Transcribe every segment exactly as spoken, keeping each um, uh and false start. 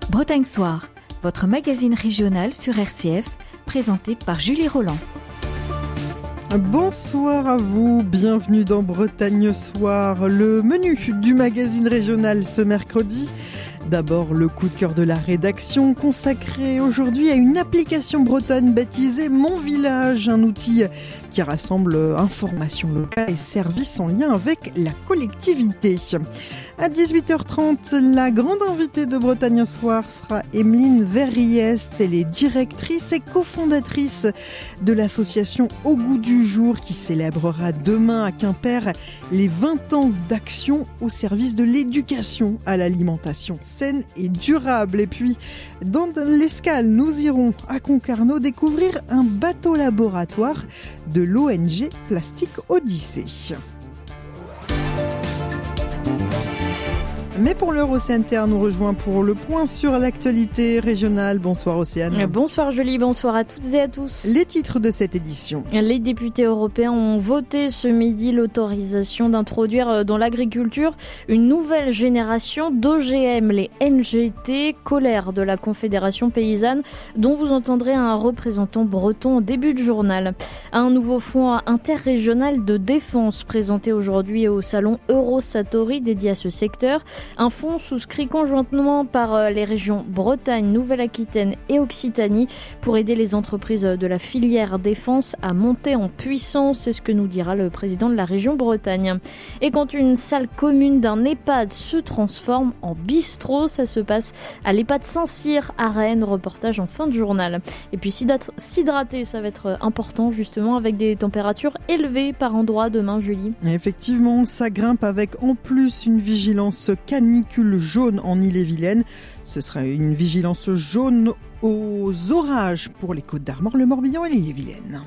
Bretagne Soir, votre magazine régional sur R C F, présenté par Julie Roland. Bonsoir à vous, bienvenue dans Bretagne Soir, le menu du magazine régional ce mercredi. D'abord, le coup de cœur de la rédaction consacré aujourd'hui à une application bretonne baptisée Mon Village, un outil qui rassemble informations locales et services en lien avec la collectivité. À dix-huit heures trente, la grande invitée de Bretagne Soir sera Emeline Verriest. Elle est directrice et cofondatrice de l'association Au Goût du Jour qui célébrera demain à Quimper les vingt ans d'action au service de l'éducation à l'alimentation saine et durable. Et puis, dans l'escale, nous irons à Concarneau découvrir un bateau laboratoire de l'O N G Plastique Odyssée. Mais pour l'heure, Océane Terre nous rejoint pour le point sur l'actualité régionale. Bonsoir Océane. Bonsoir Julie, bonsoir à toutes et à tous. Les titres de cette édition. Les députés européens ont voté ce midi l'autorisation d'introduire dans l'agriculture une nouvelle génération d'O G M, les N G T, colère de la Confédération paysanne, dont vous entendrez un représentant breton au début de journal. Un nouveau fonds interrégional de défense présenté aujourd'hui au salon Eurosatori dédié à ce secteur. Un fonds souscrit conjointement par les régions Bretagne, Nouvelle-Aquitaine et Occitanie pour aider les entreprises de la filière défense à monter en puissance. C'est ce que nous dira le président de la région Bretagne. Et quand une salle commune d'un EHPAD se transforme en bistrot, ça se passe à l'EHPAD Saint-Cyr à Rennes. Reportage en fin de journal. Et puis s'hydrater, ça va être important justement avec des températures élevées par endroits demain, Julie. Effectivement, ça grimpe avec en plus une vigilance canicule jaune en Ille-et-Vilaine. Ce sera une vigilance jaune aux orages pour les Côtes-d'Armor, le Morbihan et l'Ille-et-Vilaine.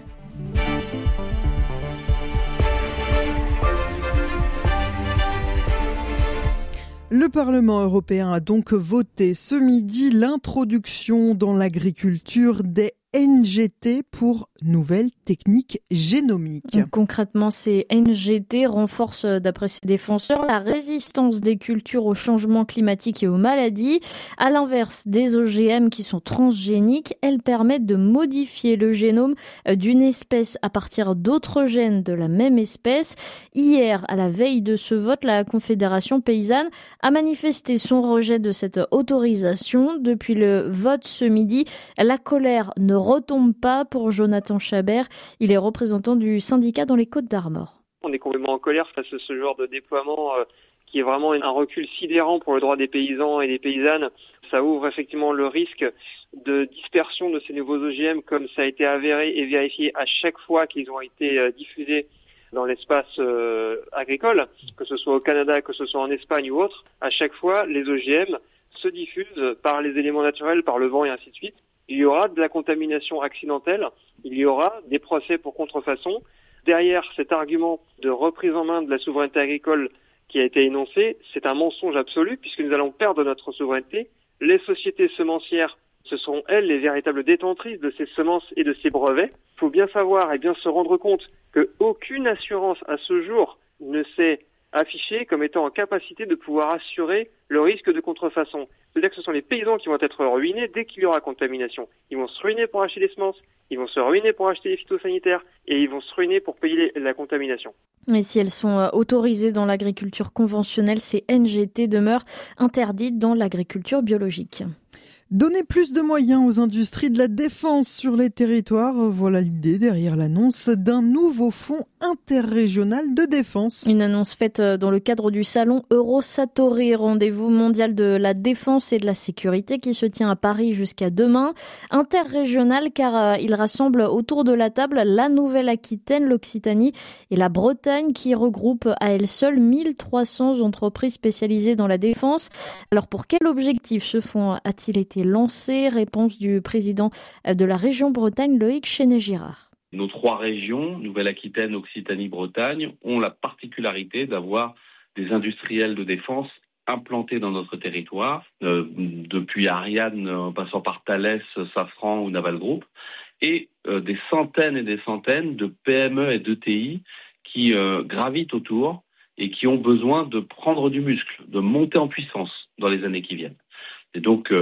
Le Parlement européen a donc voté ce midi l'introduction dans l'agriculture des N G T pour nouvelles techniques génomiques. Concrètement, ces N G T renforcent, d'après ces défenseurs, la résistance des cultures au changement climatique et aux maladies. À l'inverse des O G M qui sont transgéniques, elles permettent de modifier le génome d'une espèce à partir d'autres gènes de la même espèce. Hier, à la veille de ce vote, la Confédération paysanne a manifesté son rejet de cette autorisation. Depuis le vote ce midi, la colère ne retombe pas pour Jonathan Chabert. Il est représentant du syndicat dans les Côtes-d'Armor. On est complètement en colère face à ce genre de déploiement euh, qui est vraiment un recul sidérant pour le droit des paysans et des paysannes. Ça ouvre effectivement le risque de dispersion de ces nouveaux O G M comme ça a été avéré et vérifié à chaque fois qu'ils ont été euh, diffusés dans l'espace euh, agricole, que ce soit au Canada, que ce soit en Espagne ou autre. À chaque fois, les O G M se diffusent par les éléments naturels, par le vent et ainsi de suite. Il y aura de la contamination accidentelle, il y aura des procès pour contrefaçon. Derrière cet argument de reprise en main de la souveraineté agricole qui a été énoncé, c'est un mensonge absolu puisque nous allons perdre notre souveraineté. Les sociétés semencières, ce sont elles les véritables détentrices de ces semences et de ces brevets. Il faut bien savoir et bien se rendre compte qu'aucune assurance à ce jour ne s'est affichée comme étant en capacité de pouvoir assurer le risque de contrefaçon. C'est-à-dire que ce sont les paysans qui vont être ruinés dès qu'il y aura contamination. Ils vont se ruiner pour acheter des semences, ils vont se ruiner pour acheter des phytosanitaires et ils vont se ruiner pour payer la contamination. Et si elles sont autorisées dans l'agriculture conventionnelle, ces N G T demeurent interdites dans l'agriculture biologique. Donner plus de moyens aux industries de la défense sur les territoires, voilà l'idée derrière l'annonce d'un nouveau fonds interrégional de défense. Une annonce faite dans le cadre du salon Eurosatori, rendez-vous mondial de la défense et de la sécurité qui se tient à Paris jusqu'à demain. Interrégional car il rassemble autour de la table la Nouvelle-Aquitaine, l'Occitanie et la Bretagne qui regroupe à elle seule mille trois cents entreprises spécialisées dans la défense. Alors pour quel objectif ce fonds a-t-il été lancé? Réponse du président de la région Bretagne, Loïc Chenet-Girard. Nos trois régions, Nouvelle-Aquitaine, Occitanie, Bretagne, ont la particularité d'avoir des industriels de défense implantés dans notre territoire, euh, depuis Ariane, en passant par Thales, Safran ou Naval Group, et euh, des centaines et des centaines de P M E et d'E T I qui euh, gravitent autour et qui ont besoin de prendre du muscle, de monter en puissance dans les années qui viennent. Et donc, euh,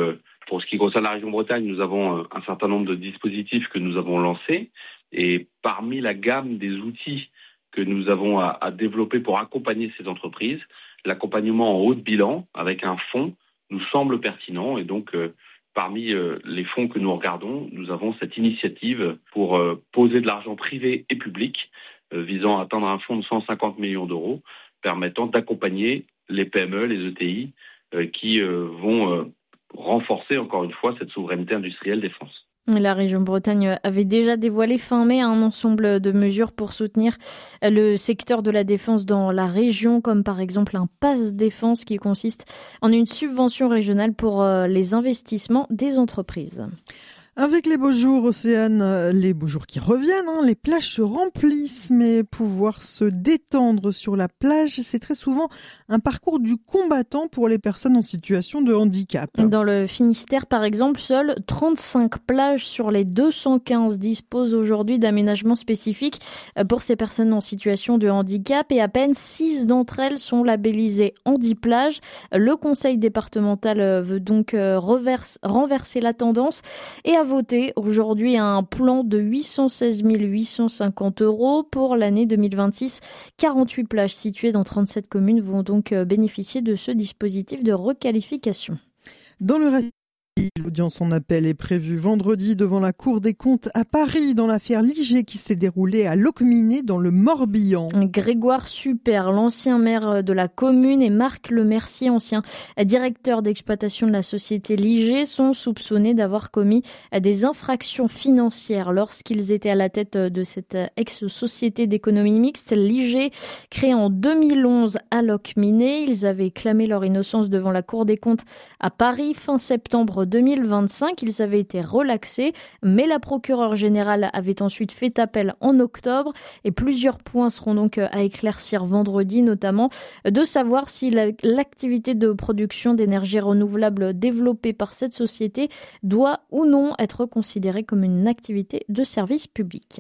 Pour ce qui concerne la région Bretagne, nous avons un certain nombre de dispositifs que nous avons lancés. Et parmi la gamme des outils que nous avons à, à développer pour accompagner ces entreprises, l'accompagnement en haut de bilan avec un fonds nous semble pertinent. Et donc, euh, parmi euh, les fonds que nous regardons, nous avons cette initiative pour euh, poser de l'argent privé et public euh, visant à atteindre un fonds de cent cinquante millions d'euros permettant d'accompagner les P M E, les E T I euh, qui euh, vont euh, renforcer encore une fois cette souveraineté industrielle défense. La région Bretagne avait déjà dévoilé fin mai un ensemble de mesures pour soutenir le secteur de la défense dans la région, comme par exemple un pass défense qui consiste en une subvention régionale pour les investissements des entreprises. Avec les beaux jours, Océane, les beaux jours qui reviennent, hein, les plages se remplissent, mais pouvoir se détendre sur la plage, c'est très souvent un parcours du combattant pour les personnes en situation de handicap. Dans le Finistère, par exemple, seules trente-cinq plages sur les deux cent quinze disposent aujourd'hui d'aménagements spécifiques pour ces personnes en situation de handicap et à peine six d'entre elles sont labellisées Handiplage. Le conseil départemental veut donc reverse, renverser la tendance et a voté aujourd'hui un plan de huit cent seize mille huit cent cinquante euros pour l'année deux mille vingt-six. quarante-huit plages situées dans trente-sept communes vont donc bénéficier de ce dispositif de requalification. Dans le reste, l'audience en appel est prévue vendredi devant la Cour des comptes à Paris dans l'affaire Ligier qui s'est déroulée à Locminé dans le Morbihan. Grégoire Super, l'ancien maire de la commune, et Marc Lemercier, ancien directeur d'exploitation de la société Ligier, sont soupçonnés d'avoir commis des infractions financières lorsqu'ils étaient à la tête de cette ex-société d'économie mixte Ligier, créée en deux mille onze à Locminé. Ils avaient clamé leur innocence devant la Cour des comptes à Paris fin septembre deux mille vingt-cinq. Ils avaient été relaxés, mais la procureure générale avait ensuite fait appel en octobre et plusieurs points seront donc à éclaircir vendredi, notamment de savoir si l'activité de production d'énergie renouvelable développée par cette société doit ou non être considérée comme une activité de service public.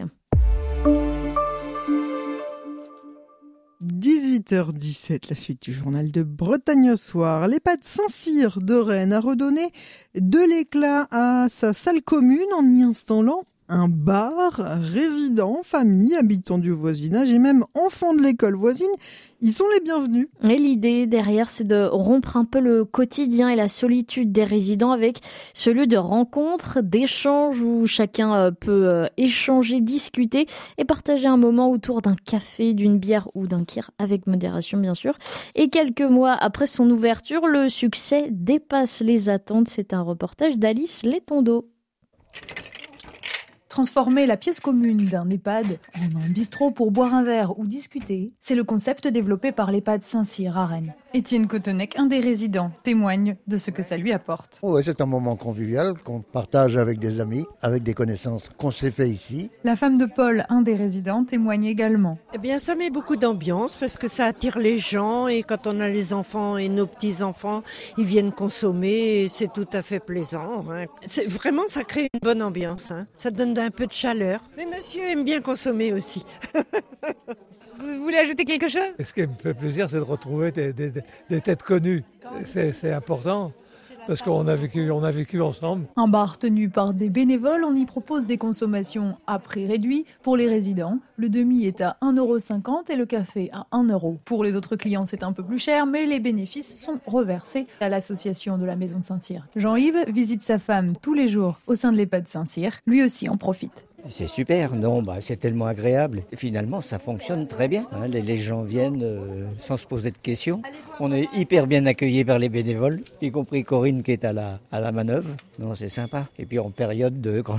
dix-huit heures dix-sept, la suite du journal de Bretagne au soir. L'EHPAD Saint-Cyr de Rennes a redonné de l'éclat à sa salle commune en y installant un bar. Résidents, familles, habitants du voisinage et même enfants de l'école voisine, ils sont les bienvenus. Et l'idée derrière, c'est de rompre un peu le quotidien et la solitude des résidents avec ce lieu de rencontre, d'échange où chacun peut échanger, discuter et partager un moment autour d'un café, d'une bière ou d'un kir, avec modération bien sûr. Et quelques mois après son ouverture, le succès dépasse les attentes. C'est un reportage d'Alice Letondeau. Transformer la pièce commune d'un EHPAD en un bistrot pour boire un verre ou discuter, c'est le concept développé par l'EHPAD Saint-Cyr à Rennes. Étienne Cotonec, un des résidents, témoigne de ce que ça lui apporte. Oh ouais, c'est un moment convivial qu'on partage avec des amis, avec des connaissances qu'on s'est fait ici. La femme de Paul, un des résidents, témoigne également. Eh bien, ça met beaucoup d'ambiance parce que ça attire les gens et quand on a les enfants et nos petits-enfants, ils viennent consommer et c'est tout à fait plaisant. Hein. C'est, vraiment, ça crée une bonne ambiance. Hein. Ça donne un peu de chaleur. Mais monsieur aime bien consommer aussi. Vous voulez ajouter quelque chose ? Ce qui me fait plaisir, c'est de retrouver des, des, des têtes connues. C'est, c'est important, parce qu'on a vécu, on a vécu ensemble. Un bar tenu par des bénévoles, on y propose des consommations à prix réduit. Pour les résidents, le demi est à un euro cinquante et le café à un euro. Pour les autres clients, c'est un peu plus cher, mais les bénéfices sont reversés à l'association de la Maison Saint-Cyr. Jean-Yves visite sa femme tous les jours au sein de l'EHPAD Saint-Cyr. Lui aussi en profite. C'est super, non, bah, c'est tellement agréable. Et finalement, ça fonctionne très bien. Hein, les, les gens viennent euh, sans se poser de questions. On est hyper bien accueillis par les bénévoles, y compris Corinne qui est à la, à la manœuvre. Non, c'est sympa. Et puis en période de grande